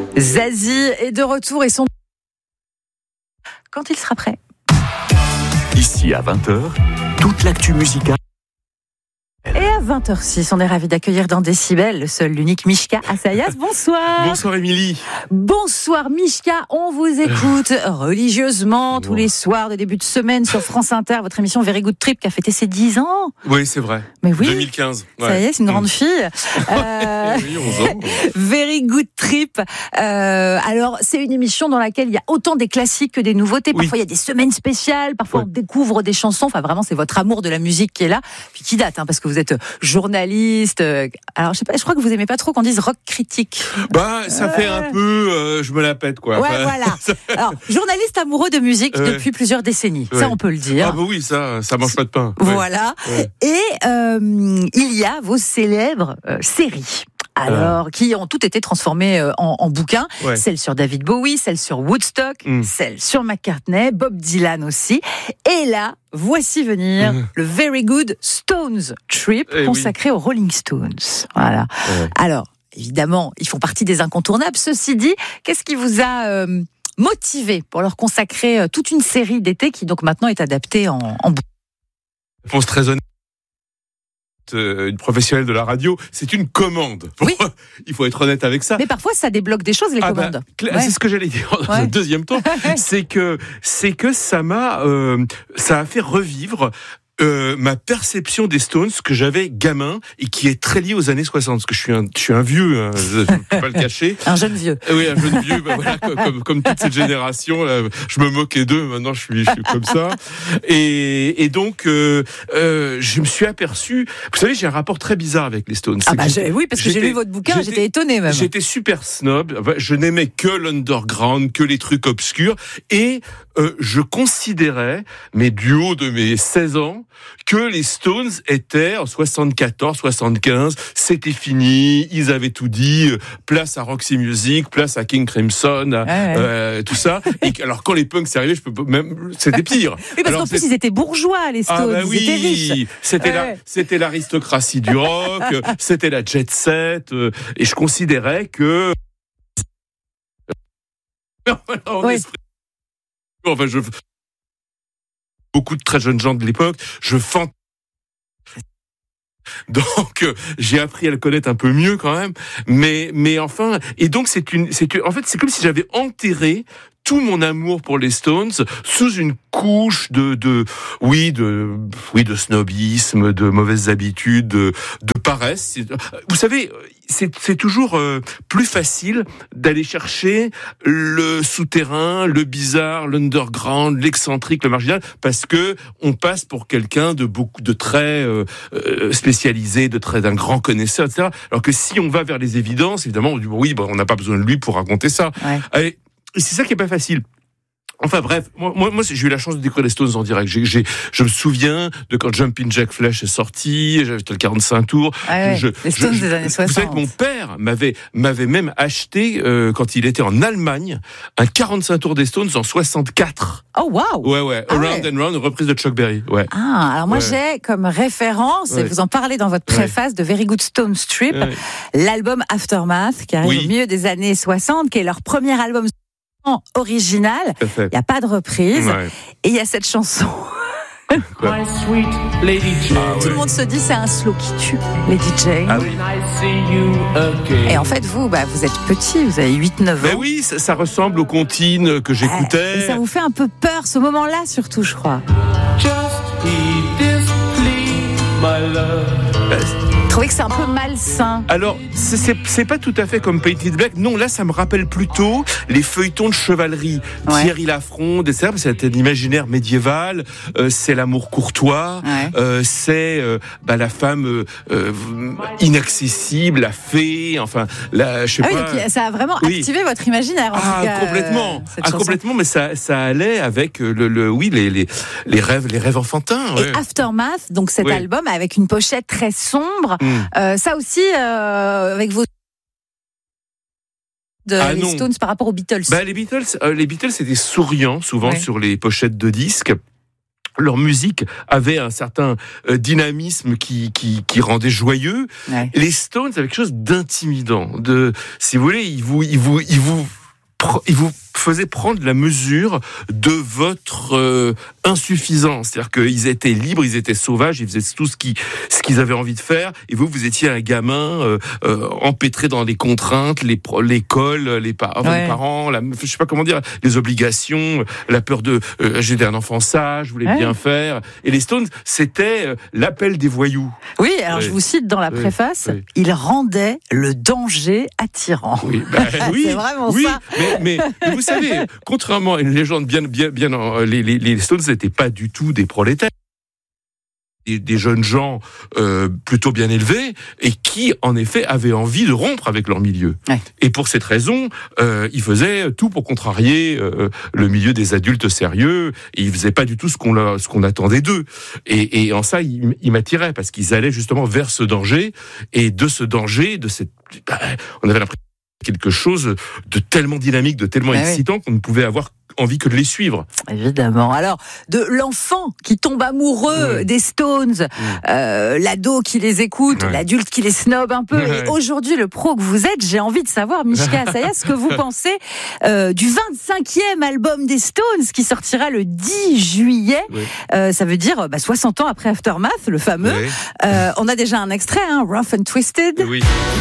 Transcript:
Zazie est de retour et son... quand il sera prêt. Ici à 20h, toute l'actu musicale. Et à 20h06, on est ravis d'accueillir dans Décibel le seul, l'unique Mishka Assayas. Bonsoir. Bonsoir Émilie. Bonsoir Mishka, on vous écoute religieusement tous les soirs de début de semaine sur France Inter, votre émission Very Good Trip qui a fêté ses 10 ans. Oui, c'est vrai. Mais oui. 2015. Ouais. Ça y est, c'est une grande fille. Oui, 11 ans. Very Good Trip. Alors, c'est une émission dans laquelle il y a autant des classiques que des nouveautés. Parfois, il y a des semaines spéciales. Parfois, on découvre des chansons. Enfin, vraiment, c'est votre amour de la musique qui est là. Puis qui date, parce que vous êtes journaliste. Alors, je sais pas, je crois que vous aimez pas trop qu'on dise rock critique. Bah, ça fait un peu, je me la pète, quoi. Ouais, voilà. Alors, journaliste amoureux de musique depuis plusieurs décennies. Ça, on peut le dire. Ah, bah oui, ça mange pas de pain. Voilà. Ouais. Et il y a vos célèbres séries. Alors, qui ont toutes été transformées en bouquins. Ouais. Celle sur David Bowie, celle sur Woodstock, celle sur McCartney, Bob Dylan aussi. Et là, voici venir le Very Good Stones Trip consacré aux Rolling Stones. Voilà. Ouais. Alors, évidemment, ils font partie des incontournables. Ceci dit, qu'est-ce qui vous a motivé pour leur consacrer toute une série d'été qui donc maintenant est adaptée en bouquin? Réponse très honnête. Une professionnelle de la radio, c'est une commande. Oui. Il faut être honnête avec ça. Mais parfois, ça débloque des choses, les commandes. C'est ce que j'allais dire dans un deuxième temps. c'est que ça a fait revivre ma perception des Stones que j'avais gamin et qui est très liée aux années 60, parce que je suis un vieux, je ne peux pas le cacher. Un jeune vieux. Oui, un jeune vieux, voilà, comme toute cette génération, là, je me moquais d'eux, maintenant je suis comme ça. Et donc, je me suis aperçu, vous savez, j'ai un rapport très bizarre avec les Stones. Oui, parce que j'ai lu votre bouquin, j'étais étonné même. J'étais super snob, je n'aimais que l'underground, que les trucs obscurs, et je considérais, mais du haut de mes 16 ans, que les Stones étaient en 74, 75, c'était fini, ils avaient tout dit, place à Roxy Music, place à King Crimson, tout ça. Et alors quand les punks c'est arrivé, c'était pire. Oui, parce qu'en plus ils étaient bourgeois, les Stones, ils étaient riches. C'était l'aristocratie du rock, c'était la jet set, et je considérais que beaucoup de très jeunes gens de l'époque, donc j'ai appris à le connaître un peu mieux quand même, mais enfin, et donc en fait c'est comme si j'avais enterré tout mon amour pour les Stones sous une couche de snobisme, de mauvaises habitudes, de paresse. Vous savez, c'est toujours plus facile d'aller chercher le souterrain, le bizarre, l'underground, l'excentrique, le marginal, parce que on passe pour quelqu'un de très spécialisé, d'un grand connaisseur, etc. Alors que si on va vers les évidences, évidemment, on dit on n'a pas besoin de lui pour raconter ça. Ouais. Et c'est ça qui est pas facile. Enfin bref, moi j'ai eu la chance de découvrir les Stones en direct. Je me souviens de quand Jumpin' Jack Flash est sorti, j'avais le 45 tours. Les Stones des années 60. Vous savez que mon père m'avait même acheté quand il était en Allemagne un 45 tours des Stones en 64. Oh waouh. Ouais. Around and Round, une reprise de Chuck Berry. Ouais. Alors moi j'ai comme référence, et vous en parlez dans votre préface de Very Good Stones Trip, l'album Aftermath qui arrive au milieu des années 60, qui est leur premier album original. Il n'y a pas de reprise. Et il y a cette chanson. My sweet Lady Jane. Tout le monde se dit c'est un slow qui tue, Lady Jane. Et en fait vous êtes petit, vous avez 8-9 ans. Mais oui, ça ressemble aux comptines que j'écoutais. Et ça vous fait un peu peur ce moment-là surtout, je crois. Just my love. Vous trouvez que c'est un peu malsain? Alors, c'est pas tout à fait comme Painted Black. Non, là, ça me rappelle plutôt les feuilletons de chevalerie. Thierry Lafronde, etc. C'est un imaginaire médiéval. C'est l'amour courtois. C'est la femme inaccessible, la fée. Enfin, je sais pas. Donc ça a vraiment activé votre imaginaire. En tout cas, complètement. Complètement. Mais ça allait avec les rêves enfantins. Et Aftermath, donc cet album avec une pochette très sombre. Ça aussi, avec vos les Stones par rapport aux Beatles. Les Beatles étaient souriants souvent sur les pochettes de disques. leur musique avait un certain dynamisme qui rendait joyeux. Ouais. Les Stones avaient quelque chose d'intimidant. Si vous voulez, ils vous faisait prendre la mesure de votre insuffisance. C'est-à-dire qu'ils étaient libres, ils étaient sauvages, ils faisaient tout ce qu'ils avaient envie de faire. Et vous étiez un gamin empêtré dans les contraintes, l'école, les parents, je sais pas comment dire, les obligations, la peur de j'étais un enfant sage, je voulais bien faire. Et les Stones, c'était l'appel des voyous. Oui, alors je vous cite dans la préface, ils rendaient le danger attirant. Oui, c'est vraiment ça. Mais vous savez, contrairement à une légende bien, les Stones n'étaient pas du tout des prolétaires. Des jeunes gens plutôt bien élevés et qui, en effet, avaient envie de rompre avec leur milieu. Ouais. Et pour cette raison, ils faisaient tout pour contrarier le milieu des adultes sérieux. Et ils faisaient pas du tout ce qu'on attendait d'eux. Et en ça, ils m'attiraient parce qu'ils allaient justement vers ce danger. Et de ce danger, on avait l'impression quelque chose de tellement dynamique, de tellement excitant qu'on ne pouvait avoir envie que de les suivre. Évidemment. Alors, de l'enfant qui tombe amoureux des Stones, l'ado qui les écoute, l'adulte qui les snob un peu, et aujourd'hui, le pro que vous êtes, j'ai envie de savoir, Mishka Asaya, ce que vous pensez du 25e album des Stones qui sortira le 10 juillet. Ça veut dire 60 ans après Aftermath, le fameux. On a déjà un extrait, Rough and Twisted.